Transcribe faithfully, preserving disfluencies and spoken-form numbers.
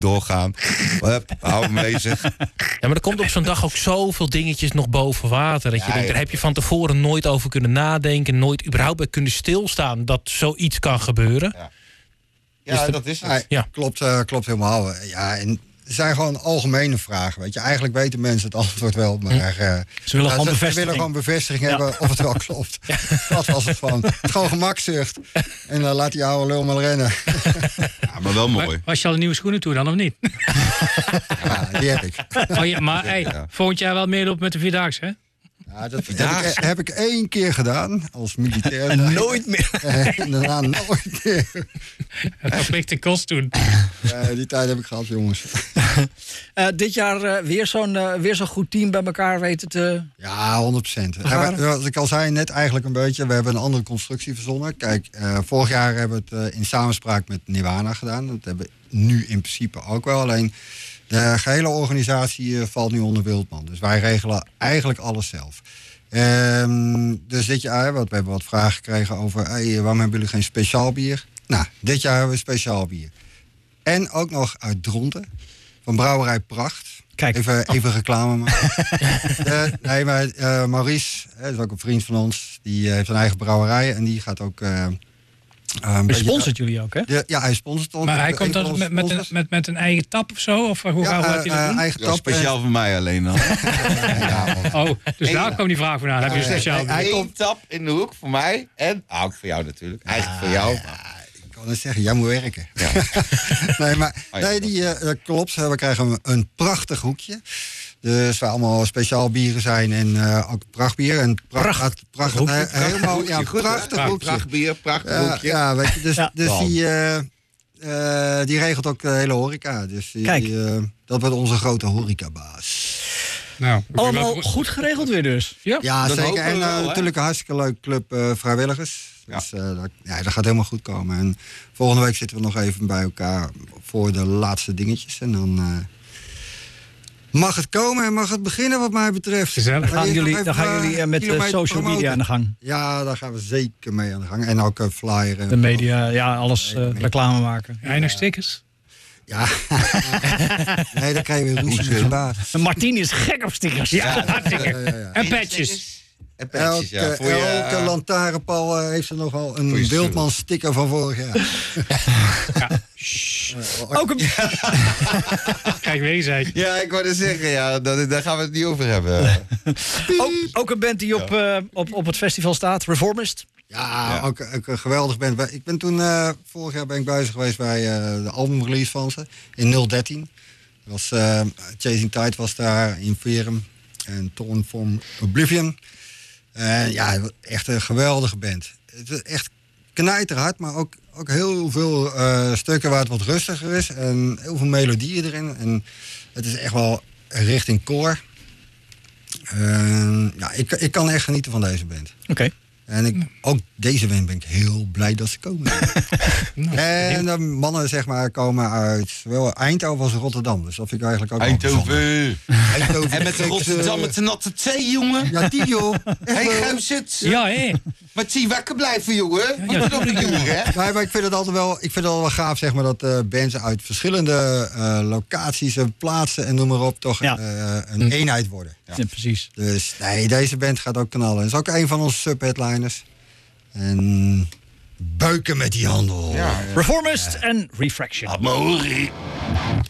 doorgaan. Hup, hou hem bezig. Ja, maar er komt op zo'n dag ook zoveel dingetjes nog boven water. Dat je Ja, denkt, ja. daar heb je van tevoren nooit over kunnen nadenken. Nooit überhaupt bij kunnen stilstaan dat zoiets kan gebeuren. Ja. Ja, de- dat is het. Ja, Ja. klopt, uh, klopt helemaal. Ja, en het zijn gewoon algemene vragen. Weet je. Eigenlijk weten mensen het antwoord wel, maar uh, Ze willen ja, gewoon ze, ze bevestiging. willen gewoon bevestiging Ja. hebben of het wel klopt. Dat was het gewoon. Het is gewoon gemakzucht. En dan laat die oude lul maar rennen. Ja, maar wel mooi. Maar was je al een nieuwe schoenen toe dan, of niet? Ja, die heb ik. Oh, ja, maar hey, Ja. volgend jaar wel meedoen met de Vierdaagse, hè? Ja, dat heb ik, heb ik één keer gedaan als militair. En nooit meer. En daarna nooit meer. Het verplichte kost doen. Ja, die tijd heb ik gehad, jongens. Uh, dit jaar uh, weer zo'n uh, weer zo'n goed team bij elkaar weten te... Ja, honderd procent. Vergaren? Zoals ik al zei, net eigenlijk een beetje. We hebben een andere constructie verzonnen. Kijk, uh, vorig jaar hebben we het uh, in samenspraak met Nirvana gedaan. Dat hebben we nu in principe ook wel. Alleen de gehele organisatie uh, valt nu onder Wildman. Dus wij regelen eigenlijk alles zelf. Um, dus dit jaar, want we hebben wat vragen gekregen over... Hey, waarom hebben jullie geen speciaal bier? Nou, dit jaar hebben we speciaal bier. En ook nog uit Dronten, van Brouwerij Pracht. Kijk. Even, even reclame maken. uh, nee, maar uh, Maurice, hè, dat is ook een vriend van ons... die uh, heeft een eigen brouwerij en die gaat ook... Uh, uh, een Hij beetje- sponsort jullie ook, hè? Ja, ja, hij sponsort ons. Maar hij Een komt van dan onze met, met, een, sponsors. met, met een eigen tap of zo? Of hoe Ja, gaat uh, hij dat uh, doen? eigen Ja, tap. speciaal voor mij alleen dan. Ja, man. Oh, dus daar kwam die vraag vandaan. Heb je een Ja, speciaal... hij- hij- Eén tap in de hoek voor mij. En ah, ook voor jou natuurlijk. Eigenlijk voor jou. Ik kan het zeggen, jij moet werken. Ja. nee, maar Oh ja, nee, dat- die uh, klopt. We krijgen een, een prachtig hoekje. Dus waar allemaal speciaal bieren zijn en uh, ook prachtbier. En pracht, Pracht. pracht, Hoekje. he- helemaal, ja, Goed, hè? prachtig Pracht- hoekje. Prachtbier, prachtig Ja, hoekje. ja, weet je, dus, Ja. dus Wow. die, uh, uh, die regelt ook de hele horeca. Dus die, Kijk. uh, dat wordt onze grote horecabaas. Nou, Allemaal goed geregeld weer dus. Ja. Ja, Dat zeker. hopen we En uh, wel, hè? natuurlijk een hartstikke leuk club uh, vrijwilligers. Dus uh, dat, ja, dat gaat helemaal goed komen. En volgende week zitten we nog even bij elkaar voor de laatste dingetjes. En dan uh, mag het komen en mag het beginnen wat mij betreft. Gezellig. Dan gaan Even- jullie, even, dan gaan uh, jullie uh, met de kilometer social media promoten. aan de gang. Ja, daar gaan we zeker mee aan de gang. En ook uh, flyeren. De media, ja, alles uh, reclame maken. Jij nog stickers? Ja. Nee, dan krijg je weer ruzie met je baas. En Martien is gek op stickers. Ja, hartstikke. Ja, ja, ja. En patches. En petjes, Elke, ja. Voor je, elke uh, lantaarnpaal uh, heeft er nog wel voor een je Wildman sticker van vorig jaar. Ook een, Kijk, wees hij. Ja, ik wou het zeggen, ja, dat, daar gaan we het niet over hebben. ook, ook een band die op, uh, op, op het festival staat, Reformist. Ja, Ja. Ook, ook een geweldig band. Ik ben toen, uh, vorig jaar ben ik bezig geweest bij uh, de albumrelease van ze. In nul dertien. Dat was, uh, Chasing Tide was daar, Inferium en Torn from Oblivion. Uh, ja, echt een geweldige band. Het is echt knijterhard, maar ook, ook heel veel uh, stukken waar het wat rustiger is. En heel veel melodieën erin. En het is echt wel richting koor. Uh, ja, ik, ik kan echt genieten van deze band. Oké. Okay. En ik, ook deze week ben ik heel blij dat ze komen. En de mannen zeg maar komen uit zowel Eindhoven als Rotterdam. Dus dat vind ik eigenlijk ook wel bijzonder. Eindhoven. Eindhoven. En met de Rotterdam met de natte thee, jongen. Ja, die joh. Hé, hey, Guizet. Ja, hé. Maar zie wakker blijven, jongen. Ja, Wat nog een uur, hè? Nee, maar ik vind het altijd wel, ik vind het altijd wel gaaf zeg maar, dat uh, bands uit verschillende uh, locaties en plaatsen en noem maar op toch Ja. uh, een eenheid worden. Ja. Ja, precies. Dus nee, deze band gaat ook knallen. Het is ook een van onze subheadliners. En beuken met die handel. Ja. Reformist en Refraction. Amori.